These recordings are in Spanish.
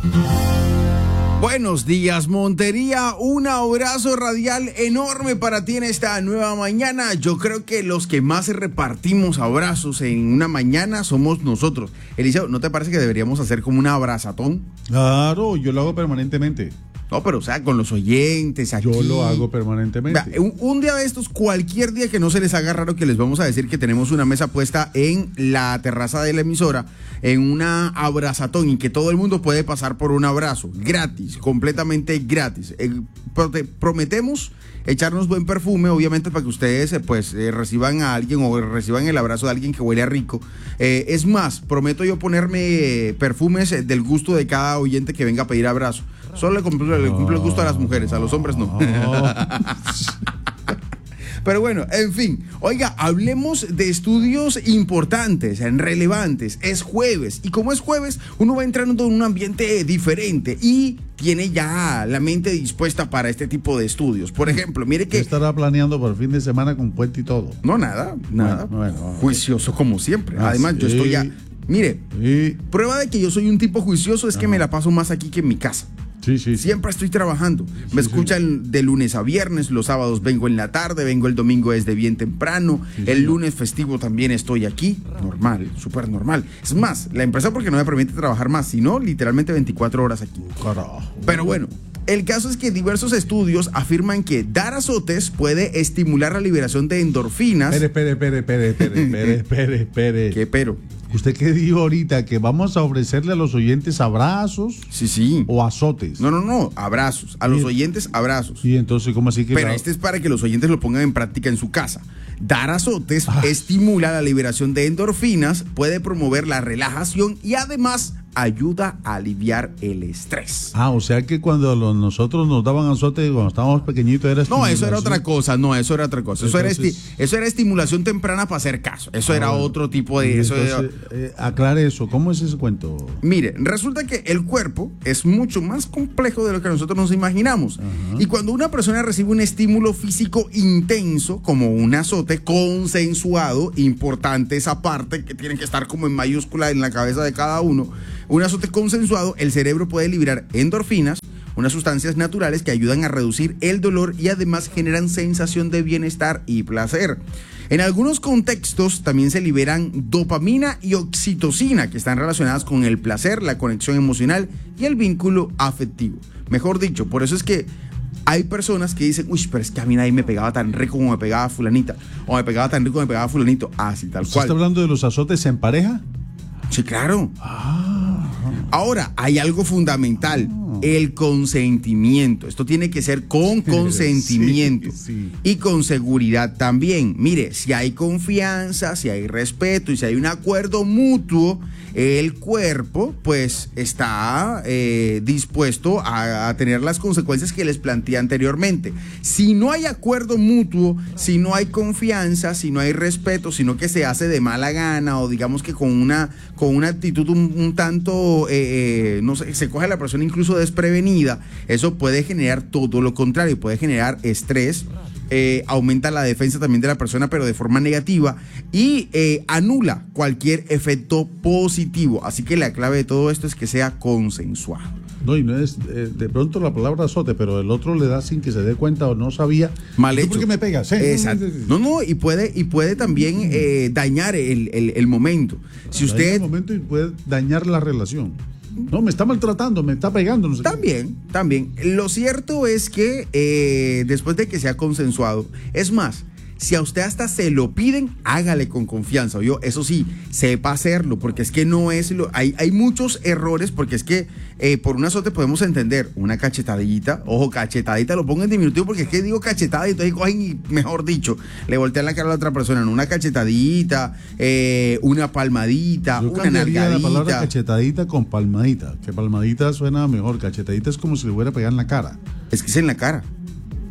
Buenos días, Montería. Un abrazo radial enorme para ti en esta nueva mañana. Yo creo que los que más repartimos abrazos en una mañana somos nosotros. Eliseo, ¿no te parece que deberíamos hacer como un abrazatón? Claro, yo lo hago permanentemente. No, pero o sea, con los oyentes aquí. Yo lo hago permanentemente. Vea, un día de estos, cualquier día que no se les haga raro, que les vamos a decir que tenemos una mesa puesta en la terraza de la emisora, en una abrazatón, y que todo el mundo puede pasar por un abrazo, gratis, completamente gratis. Prometemos echarnos buen perfume, obviamente, para que ustedes reciban a alguien o reciban el abrazo de alguien que huele a rico. Es más, prometo yo ponerme perfumes del gusto de cada oyente que venga a pedir abrazo. Solo le cumple el gusto a las mujeres, a los hombres no. Pero bueno, en fin, oiga, hablemos de estudios importantes, relevantes. Es jueves, y como es jueves, uno va entrando en un ambiente diferente y tiene ya la mente dispuesta para este tipo de estudios. Por ejemplo, mire que... ¿Qué estará planeando por el fin de semana con puente y todo? No, nada. Bueno, juicioso como siempre. Además, sí. Yo estoy ya... Mire, sí. Prueba de que yo soy un tipo juicioso es que me la paso más aquí que en mi casa. Sí. Siempre estoy trabajando. Me escuchan de lunes a viernes, los sábados vengo en la tarde, vengo el domingo desde bien temprano, el lunes festivo también estoy aquí. Normal, súper normal. Es más, la empresa porque no me permite trabajar más, sino literalmente 24 horas aquí. Carajo. Pero bueno, el caso es que diversos estudios afirman que dar azotes puede estimular la liberación de endorfinas. Espere. ¿Qué pero? ¿Usted qué dijo ahorita? ¿Que vamos a ofrecerle a los oyentes abrazos? Sí. ¿O azotes? No, abrazos. A los oyentes, abrazos. Y entonces, ¿cómo así que...? Pero este es para que los oyentes lo pongan en práctica en su casa. Dar azotes estimula la liberación de endorfinas, puede promover la relajación y además ayuda a aliviar el estrés. O sea que cuando nosotros nos daban azotes cuando estábamos pequeñitos era No, eso era otra cosa. Entonces, Eso era estimulación temprana para hacer caso. Eso era otro tipo de... Aclare eso. ¿Cómo es ese cuento? Mire, resulta que el cuerpo es mucho más complejo de lo que nosotros nos imaginamos. Ajá. Y cuando una persona recibe un estímulo físico intenso, como un azote consensuado, importante esa parte que tiene que estar como en mayúscula en la cabeza de cada uno, un azote consensuado, el cerebro puede liberar endorfinas, unas sustancias naturales que ayudan a reducir el dolor y además generan sensación de bienestar y placer. En algunos contextos también se liberan dopamina y oxitocina, que están relacionadas con el placer, la conexión emocional y el vínculo afectivo. Mejor dicho, por eso es que hay personas que dicen, pero es que a mí nadie me pegaba tan rico como me pegaba fulanita, o me pegaba tan rico como me pegaba fulanito. Así, tal cual. ¿Usted está hablando de los azotes en pareja? Sí, claro. Ahora, hay algo fundamental, el consentimiento. Esto tiene que ser con consentimiento y con seguridad también. Mire, si hay confianza, si hay respeto y si hay un acuerdo mutuo, el cuerpo pues está dispuesto a tener las consecuencias que les planteé anteriormente. Si no hay acuerdo mutuo, si no hay confianza, si no hay respeto, sino que se hace de mala gana o digamos que con una actitud un tanto, no sé, se coge a la persona incluso desprevenida, eso puede generar todo lo contrario, puede generar estrés, aumenta la defensa también de la persona, pero de forma negativa, y anula cualquier efecto positivo. Así que la clave de todo esto es que sea consensuado. No, y no es de pronto la palabra azote, pero el otro le da sin que se dé cuenta o no sabía. Mal hecho. ¿Por qué me pegas? Exacto. No, y puede también dañar el momento. Si usted... el momento y puede dañar la relación. No, me está maltratando, me está pegando. No sé También. Lo cierto es que después de que sea consensuado, es más, si a usted hasta se lo piden, hágale con confianza. Eso sí, sepa hacerlo, porque es que no es hay muchos errores, porque es que por un azote podemos entender una cachetadita. Ojo, cachetadita lo pongo en diminutivo, porque es que digo cachetada y entonces cogen y, mejor dicho, le voltean la cara a la otra persona. No, una cachetadita, una palmadita, una nalgadita. La palabra cachetadita con palmadita, que palmadita suena mejor. Cachetadita es como si le hubiera pegado en la cara. Es que es en la cara.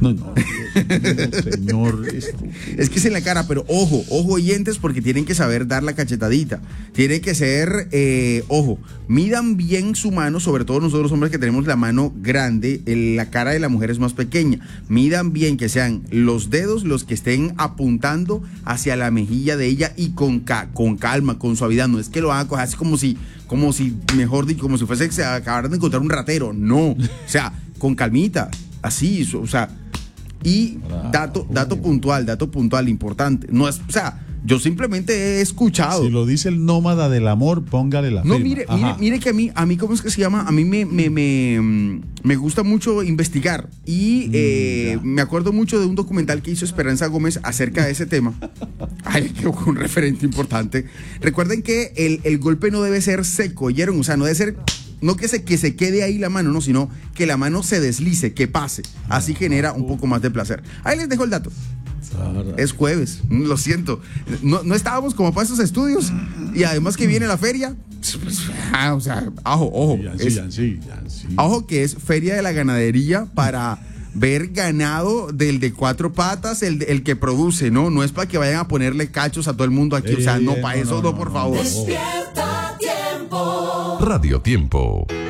No, señor. Es que es en la cara, pero ojo oyentes, porque tienen que saber dar la cachetadita. Tiene que ser, midan bien su mano, sobre todo nosotros hombres que tenemos la mano grande, la cara de la mujer es más pequeña. Midan bien que sean los dedos los que estén apuntando hacia la mejilla de ella y con calma, con suavidad. No es que lo hagan así como si mejor dicho, como si fuese que acabaran de encontrar un ratero. No, o sea, con calmita, así, o sea. Y dato puntual, importante. No es, o sea, yo simplemente he escuchado. Si lo dice el nómada del amor, póngale la firma. No, mire que a mí, ¿cómo es que se llama? A mí me gusta mucho investigar. Y me acuerdo mucho de un documental que hizo Esperanza Gómez acerca de ese tema. Ay, que un referente importante. Recuerden que el golpe no debe ser seco, ¿oyeron? O sea, no debe ser... No que se quede ahí la mano, no, sino que la mano se deslice, que pase. Así genera un poco más de placer. Ahí les dejo el dato. Es jueves, lo siento. No estábamos como para esos estudios. Y además que viene la feria. O sea, ojo. Ojo que es feria de la ganadería para ver ganado del de cuatro patas, el que produce, ¿no? No es para que vayan a ponerle cachos a todo el mundo aquí. O sea, no, para eso no, por favor. Radio Tiempo.